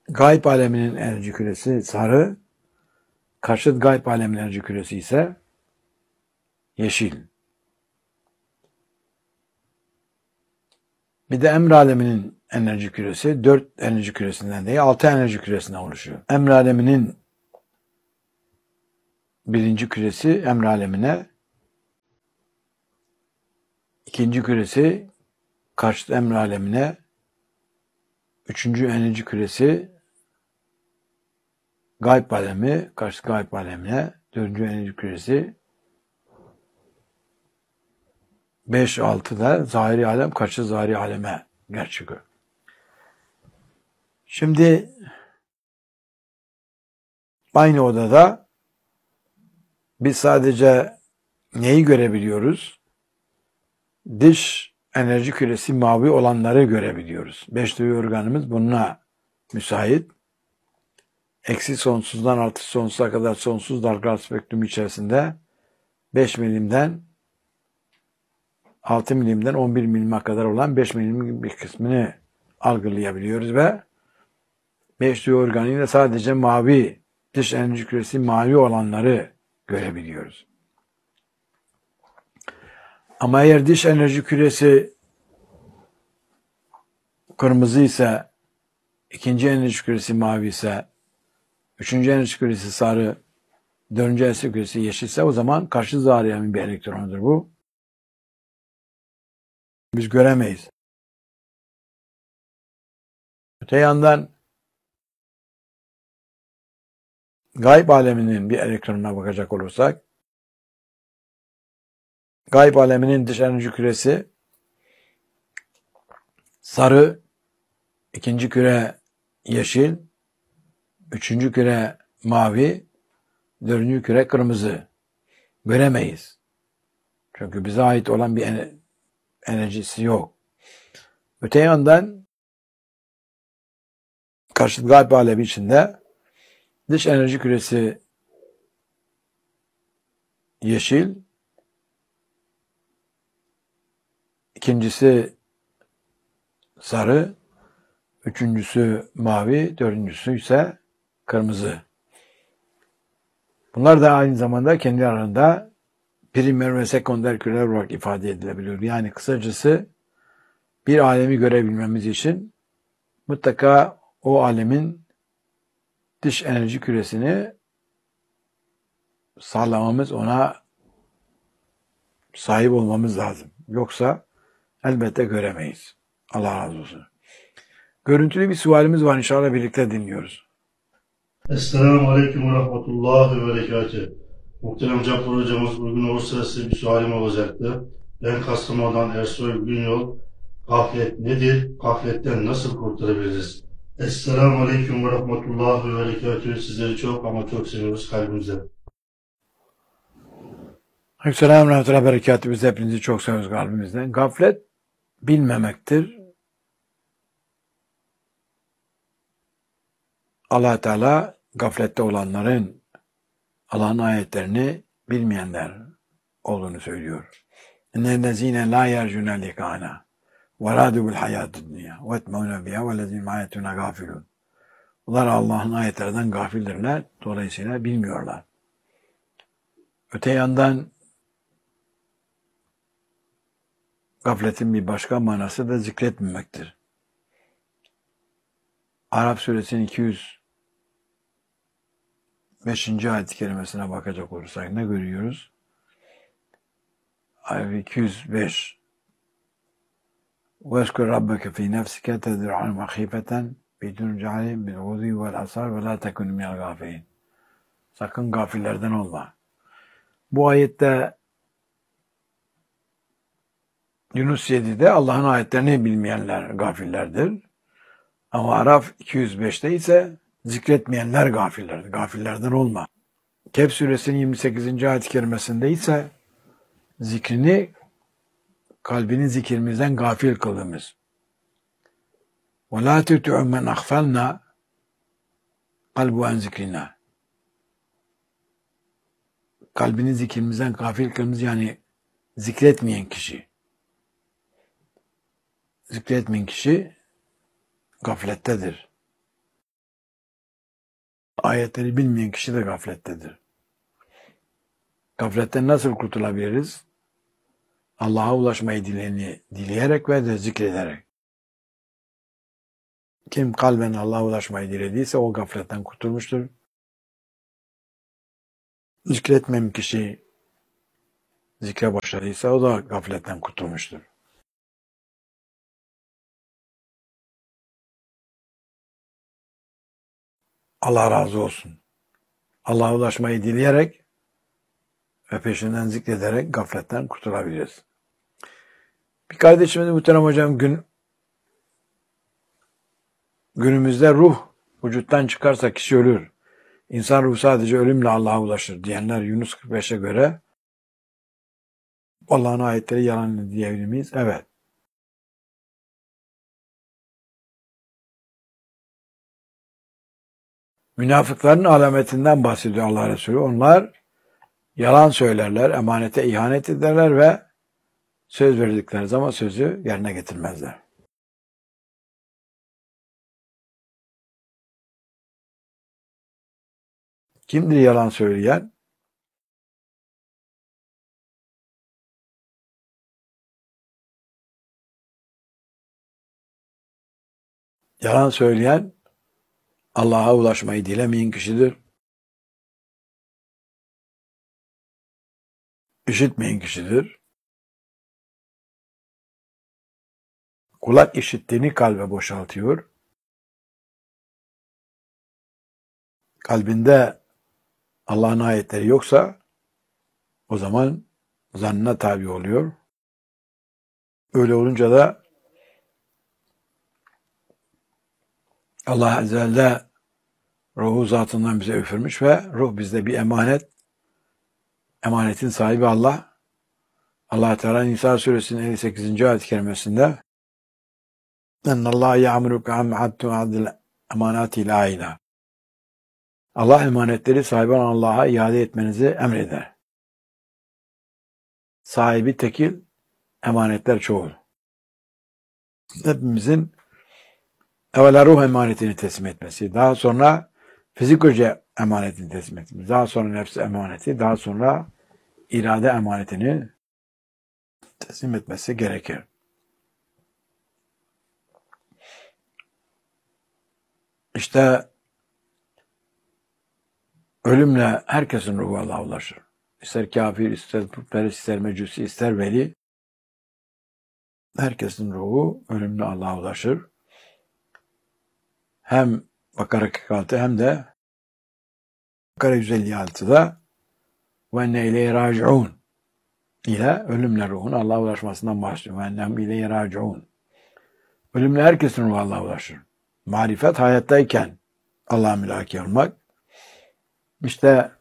Gayb aleminin enerji küresi sarı, karşıt gayb aleminin enerji küresi ise yeşil. Bir de emr aleminin enerji küresi 4 enerji küresinden değil 6 enerji küresinden oluşuyor. Emr aleminin birinci küresi emr alemine, ikinci küresi karşıt emr alemine, üçüncü enerji küresi gayb alemi, karşıt gayb alemine, dördüncü enerji küresi 5-6 da zahiri alem, karşıt zahiri aleme gerçeği. Şimdi aynı odada biz sadece neyi görebiliyoruz? Dış enerji küresi mavi olanları görebiliyoruz. 5 duyu organımız bununla müsait. Eksi sonsuzdan artı sonsuza kadar sonsuz dalgalar spektrumu içerisinde 5 milimden 6 milimden 11 milime kadar olan 5 milimin bir kısmını algılayabiliyoruz ve 5 duyu organıyla sadece mavi, dış enerji küresi mavi olanları görebiliyoruz. Ama eğer dış enerji küresi kırmızı ise, ikinci enerji küresi mavi ise, üçüncü enerji küresi sarı, dördüncü enerji küresi yeşilse o zaman karşı zahiri bir elektronudur bu. Biz göremeyiz. Öte yandan gayb aleminin bir elektronuna bakacak olursak, gayb aleminin dış enerji küresi sarı, ikinci küre yeşil, üçüncü küre mavi, dördüncü küre kırmızı. Göremeyiz. Çünkü bize ait olan bir enerjisi yok. Öte yandan karşıt gayb alemi içinde dış enerji küresi yeşil, ikincisi sarı, üçüncüsü mavi, dördüncüsü ise kırmızı. Bunlar da aynı zamanda kendi aralarında primer ve sekonder küreler olarak ifade edilebiliyor. Yani kısacası bir alemi görebilmemiz için mutlaka o alemin dış enerji küresini sağlamamız, ona sahip olmamız lazım. Yoksa elbette göremeyiz. Allah razı olsun. Görüntülü bir sualimiz var, inşallah birlikte dinliyoruz. Esselamu Aleyküm ve Rahmetullahi ve Berekatühü. Muhterem Cappar hocamız, bugün uluslararası bir sualim olacaktı. Ben Kastamonu'dan Ersoy Günyol. Gaflet nedir? Gafletten nasıl kurtulabiliriz? Esselamu Aleyküm ve Rahmetullahi ve Berekatühü. Sizleri çok ama çok seviyoruz kalbimizden. Aleykümselam ve rahmetullahi ve berekatühü. Biz hepinizi çok seviyoruz kalbimizden. Gaflet bilmemektir. Allah Teala gaflette olanların Allah'ın ayetlerini bilmeyenler olduğunu söylüyor. İnnellezîne lâ yercûne likâna ve râdû bil hayâtid dünya ve etmeûne biha vellezîne ayetûne gâfilûn. Bunlar Allah'ın ayetlerinden gafildirler. Dolayısıyla bilmiyorlar. Öte yandan gafletin bir başka manası da zikretmemektir. Arap suresinin 205. ayet-i kerimesine bakacak olursak ne görüyoruz? Ayet 205. وَاذْكُرْ رَبَّكَ فِي نَفْسِكَ تَضَرُّعًا وَخِيفَةً بِدُونِ جَهْرٍ بِالْغُدُوِّ وَالْآصَالِ وَلَا تَكُنْ مِنَ الْغَافِلِينَ. Sakın gafillerden olma. Bu ayette Yunus 7'de Allah'ın ayetlerini bilmeyenler gafillerdir. Ama Araf 205'te ise zikretmeyenler gafillerdir. Gafillerden olma. Kehf suresinin 28. ayet-i kerimesinde ise zikrini, kalbini zikrimizden gafil kıldığımız. وَلَا تُطِعْ مَنْ أَغْفَلْنَا قَلْبُهُ عَنْ ذِكْرِنَا. Kalbini zikrimizden gafil kıldığımız, yani zikretmeyen kişi. Zikretmeyen kişi gaflettedir. Ayetleri bilmeyen kişi de gaflettedir. Gafletten nasıl kurtulabiliriz? Allah'a ulaşmayı dileyerek ve de zikrederek. Kim kalben Allah'a ulaşmayı dilediyse o gafletten kurtulmuştur. Zikretmeyen kişi zikre başladıysa o da gafletten kurtulmuştur. Allah razı olsun. Allah'a ulaşmayı dileyerek ve peşinden zikrederek gafletten kurtulabiliriz. Bir kardeşimiz muhterem hocam günümüzde ruh vücuttan çıkarsa kişi ölür. İnsan ruhu sadece ölümle Allah'a ulaşır diyenler Yunus 45'e göre Allah'ın ayetleri yalan diyebilir miyiz? Evet. Münafıkların alametinden bahsediyor Allah Resulü. Onlar yalan söylerler, emanete ihanet ederler ve söz verdikleri zaman sözü yerine getirmezler. Kimdir yalan söyleyen? Yalan söyleyen Allah'a ulaşmayı dilemeyen kişidir. İşitmeyen kişidir. Kulak işittiğini kalbe boşaltıyor. Kalbinde Allah'ın ayetleri yoksa o zaman zannına tabi oluyor. Öyle olunca da Allah Azze ve Celle ruhu zatından bize üfürmüş ve ruh bizde bir emanet. Emanetin sahibi Allah. Allah Teala Nisa suresinin 58. ayet-i kerimesinde "Ennallâhe ya'muruke an tu'addil emanâti ilâ." Allah emanetleri sahibi olan Allah'a iade etmenizi emreder. Sahibi tekil, emanetler çoğul. Hepimizin evvela ruh emanetini teslim etmesi, daha sonra fizik önce emanetini teslim etmesi, daha sonra nefs emaneti, daha sonra irade emanetini teslim etmesi gerekir. İşte ölümle herkesin ruhu Allah'a ulaşır. İster kafir, ister putperest, ister mecusi, ister veli. Herkesin ruhu ölümle Allah'a ulaşır. Hem Bakara 46 hem de Bakara 156'da ve enne ileyhi raciun ile ölümle ruhun Allah'a ulaşmasından bahsediyor. Ve ennem ileyhi raciun. Ölümle herkesin ruhu Allah'a ulaşır. Marifet hayattayken Allah'a mülaki olmak. İşte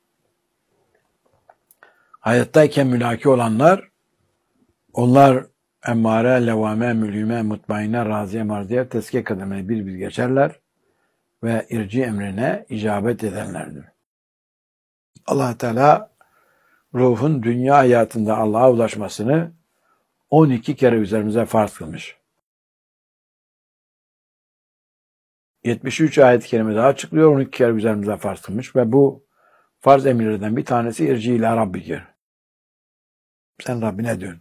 hayattayken mülaki olanlar, onlar emmare, levame, mülhime, mutmainne, raziye, marziye, tezkiye kademine bir geçerler ve irci emrine icabet edenlerdir. Allah Teala ruhun dünya hayatında Allah'a ulaşmasını 12 kere üzerimize farz kılmış. 73 ayet-i kerime daha açıklıyor, 12 kere üzerimize farz kılmış ve bu farz emirlerden bir tanesi irci ila rabbikir. Sen Rabbine dön.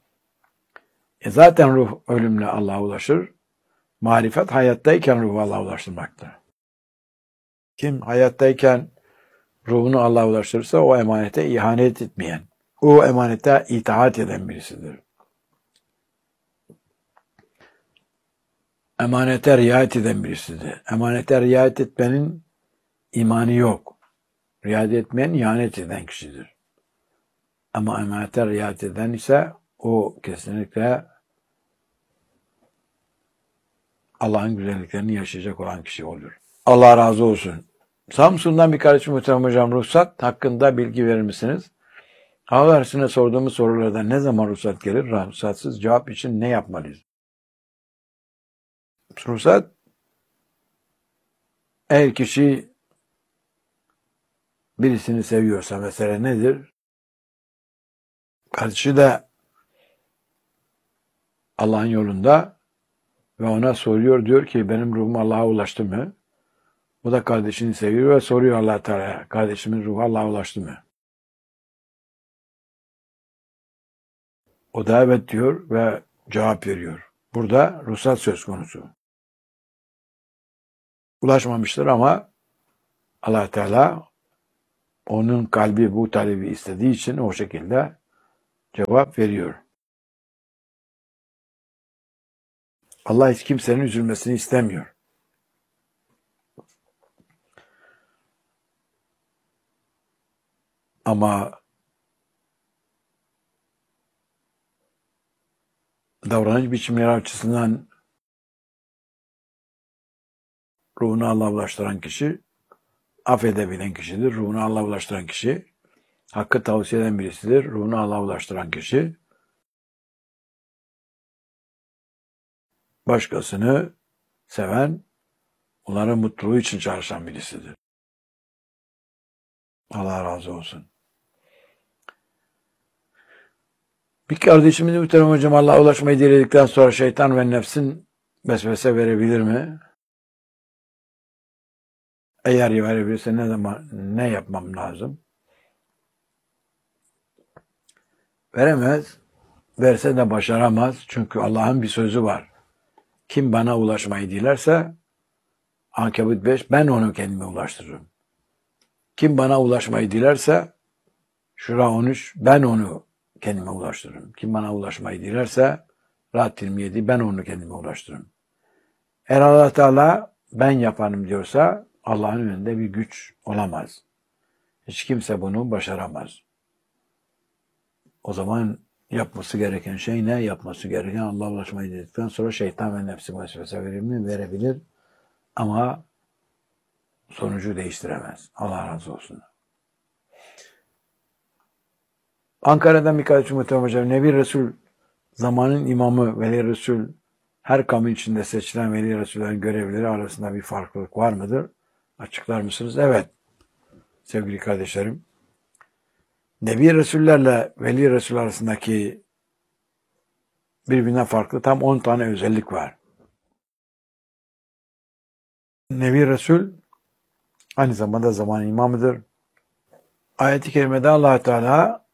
Zaten ruh ölümle Allah'a ulaşır. Marifet hayattayken ruhu Allah'a ulaştırmaktır. Kim hayattayken ruhunu Allah'a ulaştırırsa o emanete ihanet etmeyen, o emanete itaat eden birisidir. Emanete riayet eden birisidir. Emanete riayet etmenin imanı yok. Riayet etmeyen ihanet eden kişidir. Ama emanete riayet eden ise o kesinlikle Allah'ın güzelliklerini yaşayacak olan kişi olur. Allah razı olsun. Samsun'dan bir kardeşim muhterem hocam, ruhsat hakkında bilgi verir misiniz? Hava arasında sorduğumuz sorularda ne zaman ruhsat gelir? Ruhsatsız cevap için ne yapmalıyız? Ruhsat, eğer kişi birisini seviyorsa mesela nedir? Kardeşi de Allah'ın yolunda ve ona soruyor, diyor ki benim ruhum Allah'a ulaştı mı? O da kardeşini seviyor ve soruyor Allah Teala'ya, kardeşimin ruhu Allah'a ulaştı mı? O da evet diyor ve cevap veriyor. Burada ruhsat söz konusu. Ulaşmamıştır ama Allah Teala onun kalbi bu talebi istediği için o şekilde cevap veriyor. Allah hiç kimsenin üzülmesini istemiyor. Ama davranış biçimleri açısından ruhunu Allah'a ulaştıran kişi, affedebilen kişidir. Ruhunu Allah'a ulaştıran kişi, hakkı tavsiye eden birisidir. Ruhunu Allah'a ulaştıran kişi, başkasını seven, onların mutluluğu için çalışan birisidir. Allah razı olsun. Bir kardeşimiz muhterem hocam Allah'a ulaşmayı diledikten sonra şeytan ve nefsin vesvese verebilir mi? Eğer verebilirse ne yapmam lazım? Veremez. Verse de başaramaz. Çünkü Allah'ın bir sözü var. Kim bana ulaşmayı dilerse Ankebut 5 ben onu kendime ulaştırırım. Kim bana ulaşmayı dilerse Şura 13 ben onu kendime ulaştırırım. Kim bana ulaşmayı dilerse Ra'd 27 ben onu kendime ulaştırırım. Eğer Allah Teala ben yapanım diyorsa Allah'ın önünde bir güç olamaz. Hiç kimse bunu başaramaz. O zaman yapması gereken şey ne? Yapması gereken Allah'a ulaşmayı dedikten sonra şeytan ve nefsi vesvese verir mi? Verebilir. Ama sonucu değiştiremez. Allah razı olsun. Ankara'dan bir kardeşim muhtemelen hocam. Nebi Resul zamanın imamı, Veli Resul her kavmin içinde seçilen Veli Resullerin görevleri arasında bir farklılık var mıdır? Açıklar mısınız? Evet. Sevgili kardeşlerim. Nebi Resullerle Veli Resul arasındaki birbirinden farklı tam 10 tane özellik var. Nebi Resul aynı zamanda zamanın imamıdır. Ayet-i kerimede Allah Teala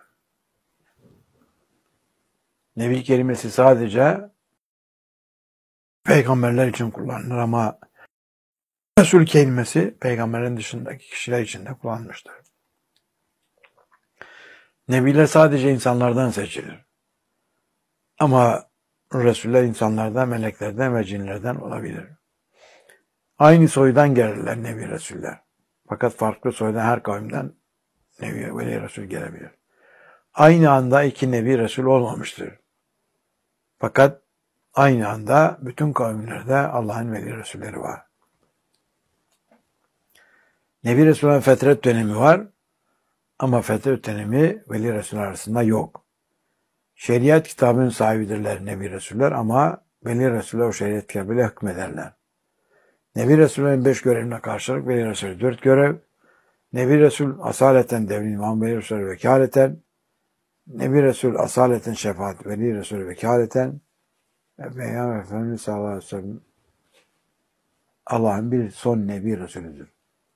Nebi kelimesi sadece peygamberler için kullanılır ama Resul kelimesi peygamberlerin dışındaki kişiler için de kullanılmıştır. Nebiler sadece insanlardan seçilir. Ama Resuller insanlardan, meleklerden ve cinlerden olabilir. Aynı soydan gelirler Nebi Resuller. Fakat farklı soydan her kavimden Nebi Veli Resul gelebilir. Aynı anda iki Nebi Resul olmamıştır. Fakat aynı anda bütün kavimlerde Allah'ın Veli Resulleri var. Nebi Resul'ün fetret dönemi var ama fetret dönemi Veli Resul arasında yok. Şeriat kitabının sahibidirler Nebi Resuller ama Veli Resuller o şeriat kitabıyla hükmederler. Nebi Resullerin 5 görevine karşılık Veli Resulü 4 görev. Nebi Resul asaleten devrin imam, Veli Resulü vekaleten. Nebi Resul asaleten şefaat, Veli Resulü vekaleten. Ve Peygamber Efendimiz sallallahu aleyhi ve sellem Allah'ın bir son Nebi Resulüdür.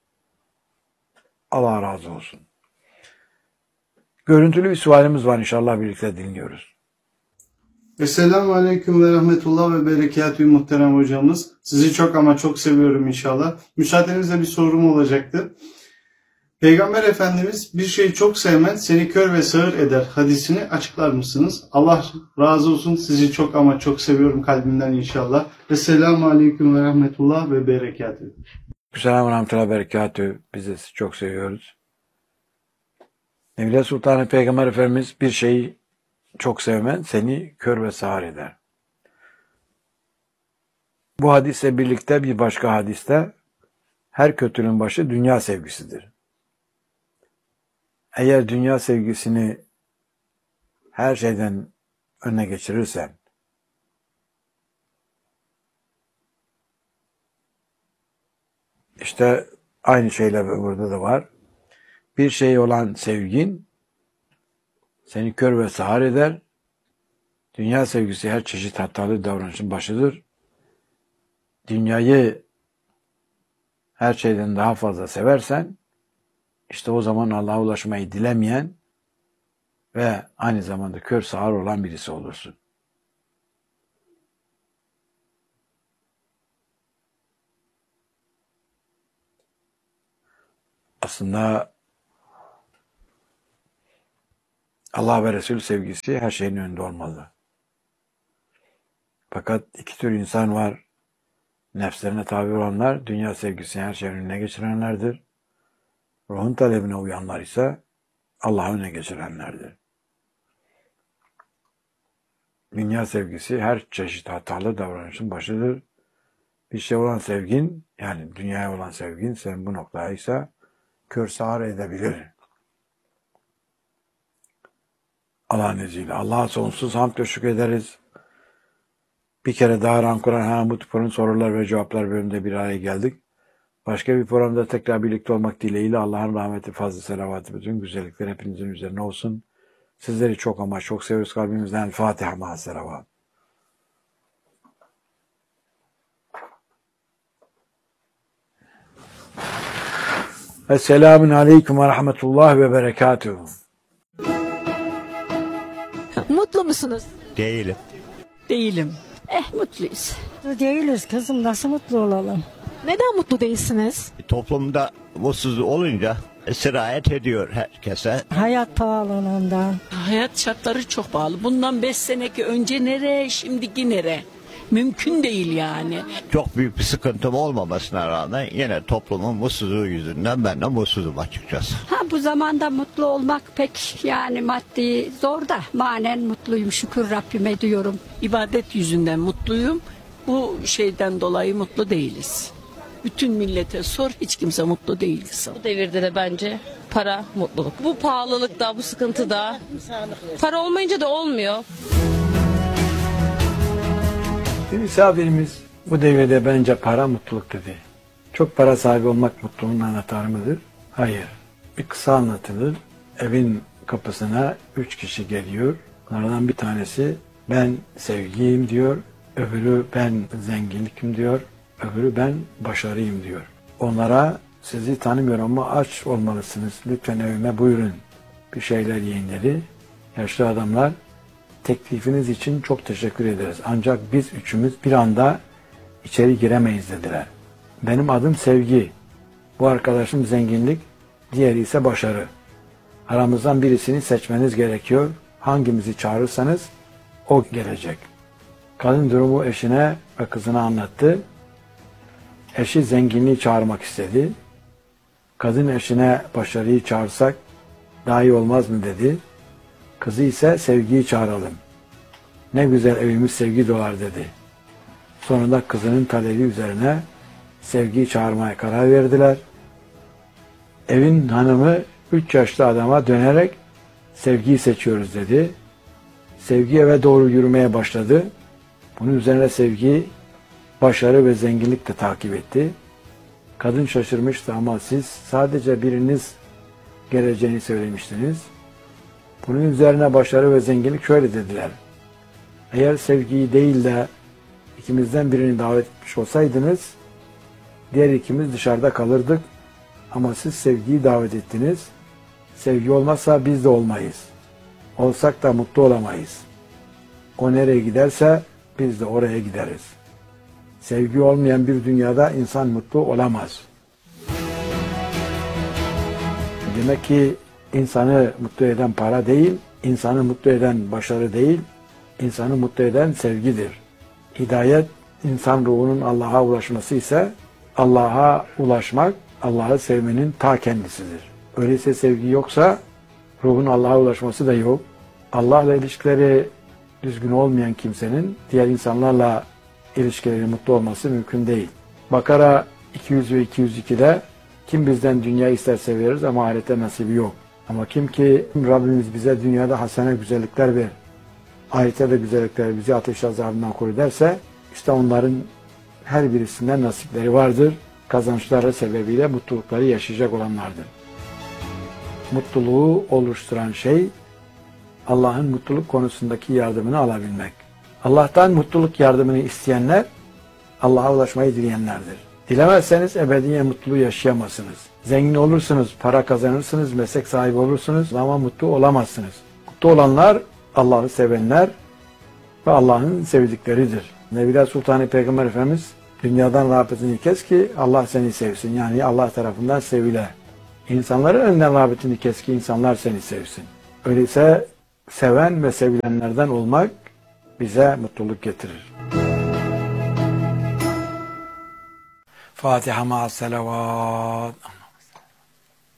Allah razı olsun. Görüntülü bir sualimiz var inşallah birlikte dinliyoruz. Esselamu Aleyküm ve Rahmetullah ve Berekatü muhterem hocamız. Sizi çok ama çok seviyorum inşallah. Müsaadenizle bir sorum olacaktı. Peygamber Efendimiz bir şeyi çok sevmen seni kör ve sağır eder hadisini açıklar mısınız? Allah razı olsun, sizi çok ama çok seviyorum kalbimden inşallah. Esselamu Aleyküm ve Rahmetullah ve Berekatü. Selamun Rahmetullah ve Berekatü. Biz de sizi çok seviyoruz. Nevle Sultanı Peygamber Efendimiz bir şeyi çok sevmen seni kör ve sağır eder. Bu hadisle birlikte bir başka hadiste her kötülüğün başı dünya sevgisidir. Eğer dünya sevgisini her şeyden önüne geçirirsen, işte aynı şeyler burada da var. Bir şey olan sevgin seni kör ve sağır eder. Dünya sevgisi her çeşit hatalı davranışın başıdır. Dünyayı her şeyden daha fazla seversen, işte o zaman Allah'a ulaşmayı dilemeyen ve aynı zamanda kör sağır olan birisi olursun. Aslında Allah ve Resul sevgisi her şeyin önünde olmalı. Fakat iki tür insan var. Nefslerine tabi olanlar, dünya sevgisini her şeyin önüne geçirenlerdir. Ruhun talebine uyanlar ise Allah'ı öne geçirenlerdir. Dünya sevgisi her çeşit hatalı davranışın başıdır. Bir şey olan sevgin, yani dünyaya olan sevgin, sen bu noktaya ise kör sağır edebilir. Allah'ın izniyle. Allah'a sonsuz hamd ve şükrederiz. Bir kere daha Kur'an Hamut'un sorular ve cevaplar bölümünde bir araya geldik. Başka bir programda tekrar birlikte olmak dileğiyle Allah'ın rahmeti, fazla selavatı, bütün güzellikler hepinizin üzerine olsun. Sizleri çok ama çok seviyoruz kalbimizden. El Fatiha ma'a selavat. Esselamun aleyküm ve rahmetullahi ve berekatuhu. Mutlu musunuz? Değilim. Değilim. Mutluyuz. Değiliz kızım, nasıl mutlu olalım? Neden mutlu değilsiniz? Toplumda mutsuz olunca sirayet ediyor herkese. Hayat pahalılığından. Hayat şartları çok pahalı. Bundan 5 seneki önce nere, şimdiki nere? Mümkün değil yani. Çok büyük bir sıkıntım olmamasına rağmen yine toplumun mutsuzluğu yüzünden ben de mutsuzum açıkçası. Bu zamanda mutlu olmak pek yani maddi zor da manen mutluyum, şükür Rabbime diyorum. İbadet yüzünden mutluyum. Bu şeyden dolayı mutlu değiliz. Bütün millete sor, hiç kimse mutlu değil kızım. Bu devirde de bence para mutluluk. Bu pahalılıkta, bu sıkıntıda para olmayınca da olmuyor. Bir misafirimiz bu devirde bence para mutluluk dedi. Çok para sahibi olmak mutluluğun anahtarı mıdır? Hayır. Bir kısa anlatılır. Evin kapısına 3 kişi geliyor. Onlardan bir tanesi ben sevgiyim diyor. Öbürü ben zenginlikim diyor. Öbürü ben başarıyım diyor. Onlara sizi tanımıyorum ama aç olmalısınız. Lütfen evime buyurun. Bir şeyler yiyin dedi. Yaşlı adamlar teklifiniz için çok teşekkür ederiz. Ancak biz üçümüz bir anda içeri giremeyiz dediler. Benim adım Sevgi. Bu arkadaşım zenginlik. Diğeri ise başarı. Aramızdan birisini seçmeniz gerekiyor. Hangimizi çağırırsanız o gelecek. Kadın durumu eşine ve kızına anlattı. Eşi zenginliği çağırmak istedi. Kadın eşine başarıyı çağırsak daha iyi olmaz mı dedi. Kızı ise sevgiyi çağıralım. Ne güzel evimiz sevgi dolar dedi. Sonunda kızının talebi üzerine sevgiyi çağırmaya karar verdiler. Evin hanımı 3 yaşlı adama dönerek sevgiyi seçiyoruz dedi. Sevgi eve doğru yürümeye başladı. Bunun üzerine sevgi başarı ve zenginlik de takip etti. Kadın şaşırmıştı ama siz sadece biriniz geleceğini söylemiştiniz. Bunun üzerine başarı ve zenginlik şöyle dediler. Eğer sevgiyi değil de ikimizden birini davet etmiş olsaydınız, diğer ikimiz dışarıda kalırdık. Ama siz sevgiyi davet ettiniz. Sevgi olmazsa biz de olmayız. Olsak da mutlu olamayız. O nereye giderse biz de oraya gideriz. Sevgi olmayan bir dünyada insan mutlu olamaz. Demek ki insanı mutlu eden para değil, insanı mutlu eden başarı değil, insanı mutlu eden sevgidir. Hidayet, insan ruhunun Allah'a ulaşması ise Allah'a ulaşmak, Allah'ı sevmenin ta kendisidir. Öyleyse sevgi yoksa ruhun Allah'a ulaşması da yok. Allah'la ilişkileri düzgün olmayan kimsenin diğer insanlarla ilişkileri mutlu olması mümkün değil. Bakara 200 ve 202'de kim bizden dünya isterse veririz ama ahirette nasibi yok. Ama kim ki Rabbimiz bize dünyada hasene güzellikler ver, ahirette de güzellikler bizi ateş azabından koru derse işte onların her birisinden nasipleri vardır. Kazançları sebebiyle mutlulukları yaşayacak olanlardır. Mutluluğu oluşturan şey Allah'ın mutluluk konusundaki yardımını alabilmek. Allah'tan mutluluk yardımını isteyenler Allah'a ulaşmayı dileyenlerdir. Dilemezseniz ebediyen mutluluğu yaşayamazsınız. Zengin olursunuz, para kazanırsınız, meslek sahibi olursunuz ama mutlu olamazsınız. Mutlu olanlar Allah'ı sevenler ve Allah'ın sevdikleridir. Nebiler Sultanı Peygamber Efendimiz dünyadan rağbetini kes ki Allah seni sevsin. Yani Allah tarafından sevile. İnsanların önünden rağbetini kes ki insanlar seni sevsin. Öyleyse seven ve sevilenlerden olmak bize mutluluk getirir. Fatiha ma'as salavat.